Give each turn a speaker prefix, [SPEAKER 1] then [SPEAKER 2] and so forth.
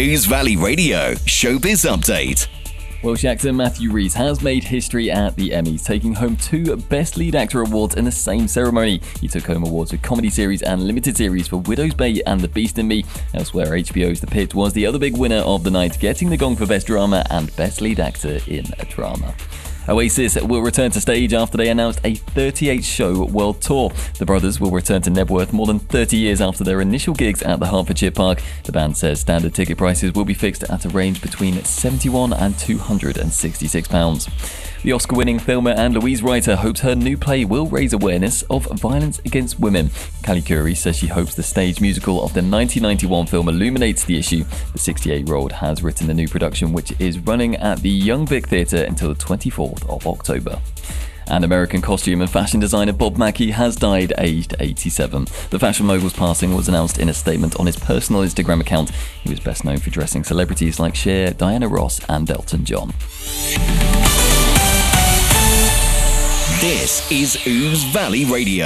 [SPEAKER 1] Ouse Valley Radio Showbiz Update.
[SPEAKER 2] Welsh actor Matthew Rhys has made history at the Emmys, taking home 2 Best Lead Actor awards in the same ceremony. He took home awards for comedy series and limited series for Widow's Bay and The Beast in Me. Elsewhere, HBO's The Pit was the other big winner of the night, getting the gong for Best Drama and Best Lead Actor in a Drama. Oasis will return to stage after they announced a 38-show world tour. The brothers will return to Knebworth more than 30 years after their initial gigs at the Hertfordshire Park. The band says standard ticket prices will be fixed at a range between £71 and £266. The Oscar-winning filmer and Louise Writer hopes her new play will raise awareness of violence against women. Callie Curry says she hopes the stage musical of the 1991 film illuminates the issue. The 68-year-old has written the new production, which is running at the Young Vic Theatre until the 24th of October. And American costume and fashion designer Bob Mackie has died aged 87. The fashion mogul's passing was announced in a statement on his personal Instagram account. He was best known for dressing celebrities like Cher, Diana Ross and Elton John.
[SPEAKER 1] This is Ouse Valley Radio.